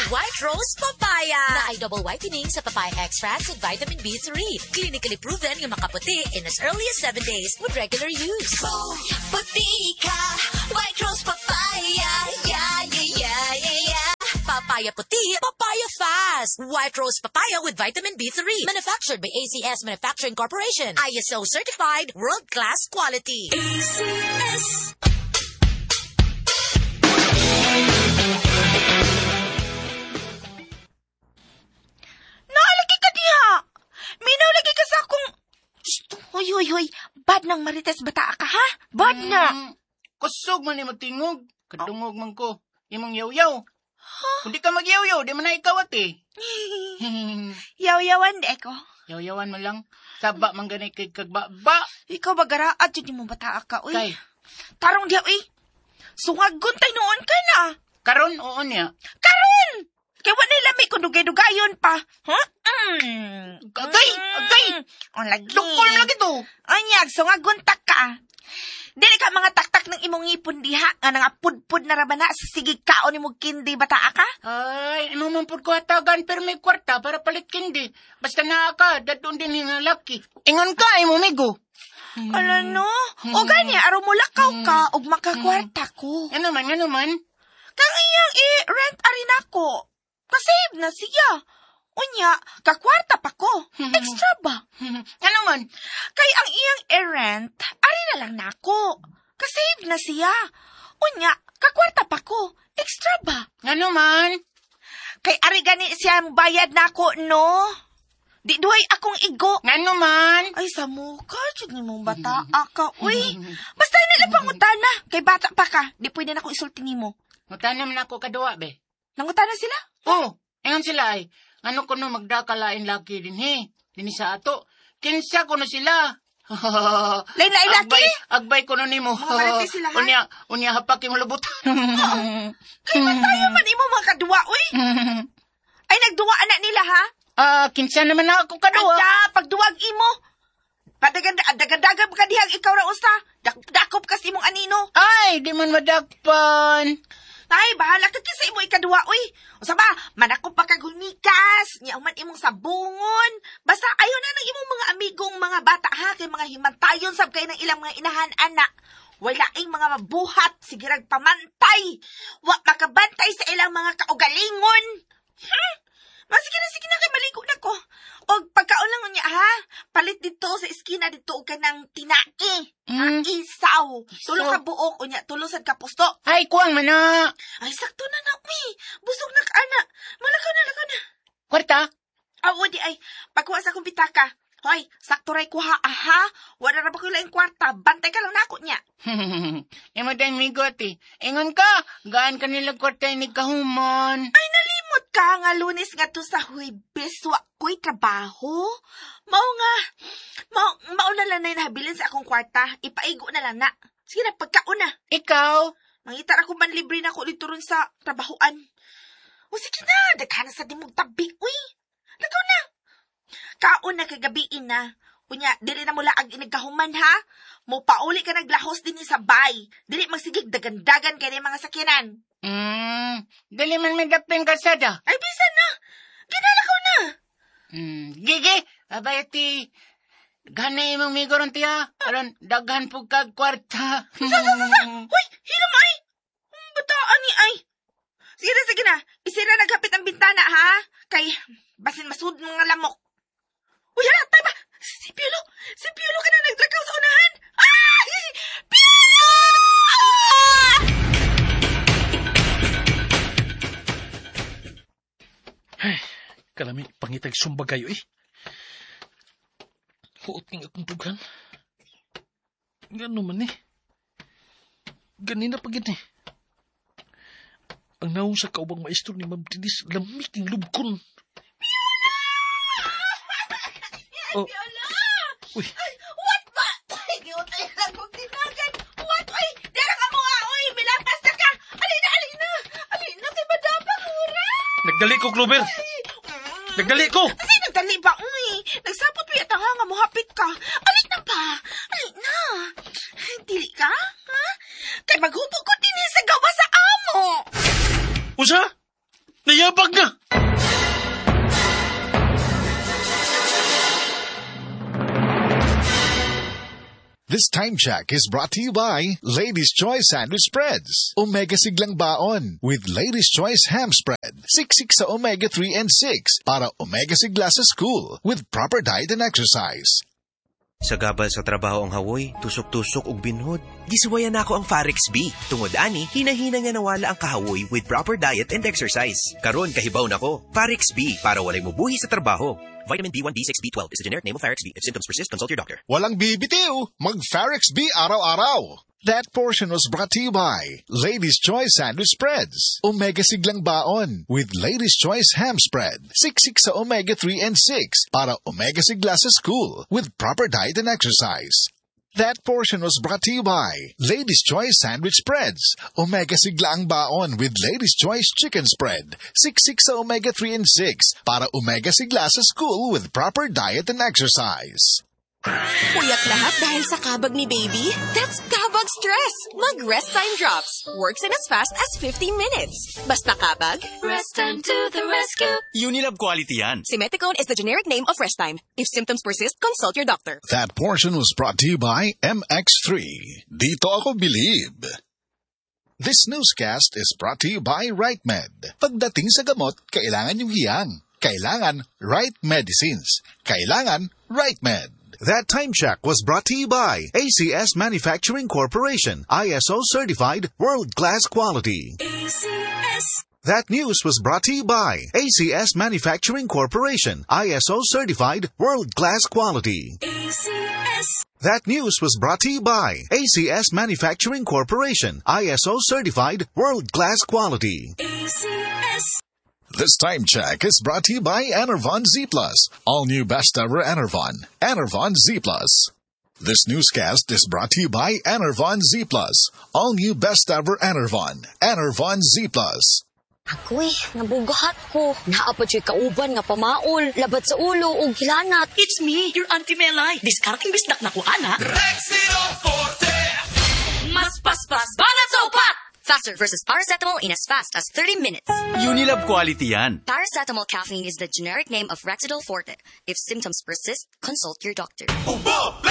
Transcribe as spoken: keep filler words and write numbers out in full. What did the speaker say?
White Rose Papaya na ay double whitening sa papaya extracts with vitamin B three. Clinically proven yung makaputi in as early as seven days with regular use. Oh, puti ka, White Rose Papaya, yeah, yeah, yeah, yeah, yeah. Papaya puti, papaya fast. White Rose Papaya with vitamin B three. Manufactured by A C S Manufacturing Corporation. I S O certified, world-class quality. A C S. Naalagi ka diha. Minaw lagi ka sa akong... Hoy, hoy, hoy. Bad nang marites bata ka, ha? Bad na. Mm, kusog man ni matingog. Kadungog man ko. Imong yaw-yaw. Huh? Kung di ka mag-yaw-yaw, di man na ikaw ati. Yaw-yawan di ko. Yaw-yawan mo lang. Saba man ganay kay kagbaba. Ikaw ba garaat yun mo bata ka, uy? Kay. Tarong diya, uy. Sungagon tayo noon ka na. Karon, oo niya. Karon! Kaya wala lami kung dugay-dugayon pa. Huh? Mm. Agay! Agay! Ang lagi. Lukol mo lagi to. Anyag, sungagon tak ka. Dili ka mga taktak ng imong ngipon diha nga nga pudpud na raban na sigig kaon ni mo kindi bata ka? Ay, ano man pud ko hatagan pero may kwarta para palit kindi. Basta naa ka, dadon din yung laki. Ingon ka, ay mo migo. Hmm. Ala no? O ganya, araw mo lakaw ka o makakwarta ko. Ano man, ano man? Kang iyang i-rent arin ako. Kasave na siya. Unya, kakwarta pa ko. Extra ba? Ano man? Kay ang iyang i-rent, ari na lang nako. Kasave na siya. Unya, kakwarta pa ko. Extra ba? Ano man? Kay ari gani siyang bayad nako, no? Di duhay akong igo. Ano man? Ay, sa mukha, dyan ni mong bata ka. Uy, basta nila pangutana. Kay bata pa ka, di pwede na ko isulti ni mo. Ngutana man ako kadua, be. Nangutana sila? Oo, oh, ingon sila ay. Ano ko no magdakalain laki din he. Din sa ato. Kinsa ko no sila. Lain lain laki? Agbay, agbay ko no nimo. Mga mariti sila ha? Unya, unya hapak yung lubot. Kay matayo man imo mga kadua, uy. Ay, nagduwa anak nila ha? Ah, kinsa naman ako kadua. Kaya, pagduwag imo. Padagandagab ka dihang ikaw ra usa. Dak dakop kas imong anino. Ay, di man madakpan. Ay, bahala ka kisa imo ikadua, uy. Usa ba, manakop pa kag humikas, niya man imong sabungon. Basta ayon na ng imong mga amigong mga bata ha, kay mga himantayon sab kay ng ilang mga inahan anak. Wala ing mga mabuhat, sige rag pamantay. Wa makabantay sa ilang mga kaugalingon. Hmm? Masige na, sige na kay maligo na ko. O pagkaon lang niya ha, palit dito sa iskina dito o ka ng tinaki. Mm. Ang isaw. Tulo ka buok o niya, tulosan ka pusto. Ay, kuwang mana. Ay, sakto na na, uy. Busog na ka, ana. Malakaw na, lakaw na. Kwarta? Ah, di ay. Pagkuha sa akong pitaka. Hoy, sakto ray kuha, aha. Wala na ba ko yung kwarta. Bantay ka lang na ako niya. Imo dahil migot eh. Ingon ka, gaan ka nila kwarta inig kahuman. Ay, nalimot ka nga lunes nga to sa Huwebes. Wa ko'y trabaho. Mao nga, mao, mao na lang na yung habilin sa akong kwarta. Ipaigo na lang na. Sige na, pagkaon na. Ikaw? Mangitar ako man libre na ko dito ron sa trabahoan. O sige na, daghan na sa dimog tabi, uy. Lagaw na. Kaon na kagabiin na. Unya, dili na mula ag inagahuman ha. Mo pauli ka naglahos din sa bay. Dili magsigig dagandagan kay mga sakyanan. Hmm, dali man may dapeng kasada. Ay, bisan na. Ginalakaw na. Hmm, gigi, abay ti. Ganay mong migoron tiya. Aron, daghan po kag kwarta. Sa, sa, sa, sa. Uy, hilam ay. Ang bataan ni ay. Sige na, sige na. Isira naghapit ang bintana ha. Kay, basin masud mga lamok. Uy, hala, tayo ba? Si Piolo, si Piolo ka na naglakaw sa unahan. Ay! Piolo! Ah! Ay, kalami, pangitag sumbagayo eh. Huot ng akong dugan. Gano man eh. Ganina pa gini. Ang naong sa kaubang maestro ni Ma'am Dinis, lamig ng lubkon. Oh. Uy. Ay, what ba? Ay, giwot ay lang kong tinagan. What? Ay, dara ka mo nga. Uy, milapas na ka. Alina, alina. Alina, kay madapa mura. Nagdali ko, Clover. Nagdali ko. Kasi nagdali ba? Uy, nagsapot mo yata nga nga muhapit ka. Alina pa. Alina. Dili ka? Ha? Kay maghubog ko din sa gawa sa amo. Usa? Nayabag na! This time check is brought to you by Ladies' Choice Sandwich Spreads. Omega Siglang Baon with Ladies' Choice Ham Spread. Siksik sa omega three and six para omega sigla sa school with proper diet and exercise. Sa gabal sa trabaho ang hawoy, tusok-tusok ug binhod. Gisuwayan nako ang Farex B. Tungod ani, hinahina nga nawala ang kahawoy with proper diet and exercise. Karon kahibaw nako, Farex B para walay mubuhi sa trabaho. Vitamin B one, B six, B twelve is the generic name of Farex B. If symptoms persist, consult your doctor. Walang bibitiw, mag-Farex B araw-araw. That portion was brought to you by Ladies' Choice Sandwich Spreads. Omega Siglang Baon with Ladies' Choice Ham Spread. Siksik sa omega three and six para omega sigla sa school with proper diet and exercise. That portion was brought to you by Ladies' Choice Sandwich Spreads. Omega Sigla ang Baon with Ladies' Choice Chicken Spread. Siksik sa omega three and six para omega sigla sa school with proper diet and exercise. Uyak lahat dahil sa kabag ni baby? That's kabag stress! Mag-Rest Time Drops. Works in as fast as fifteen minutes. Basta kabag, Rest Time to the rescue. Unilab quality yan. Simeticone is the generic name of Rest Time. If symptoms persist, consult your doctor. That portion was brought to you by M X three. Dito ako believe. This newscast is brought to you by RightMed. Pagdating sa gamot, kailangan yung hiyang. Kailangan right medicines. Kailangan RightMed. That time check was brought to you by A C S Manufacturing Corporation, I S O certified, world-class quality. A C S. That news was brought to you by A C S Manufacturing Corporation, I S O certified, world-class quality. A C S. That news was brought to you by A C S Manufacturing Corporation, I S O certified, world-class quality. A C S. This time check is brought to you by Enervon Z Plus. All new best ever Enervon. Enervon Z Plus. This newscast is brought to you by Enervon Z Plus. All new best ever Enervon. Enervon Z Plus. Ako'y, nabugahat ko. Naapad siya kauban nga pamaol, labat sa ulo o gilanat. It's me, your Auntie Melay. Discarding bisnak na ko, ana. Rexidol Forte! Mas paspas, banat sa upat! Faster versus paracetamol in as fast as thirty minutes. Unilab quality yan. Paracetamol caffeine is the generic name of Rexidol Forte. If symptoms persist, consult your doctor. Ubo!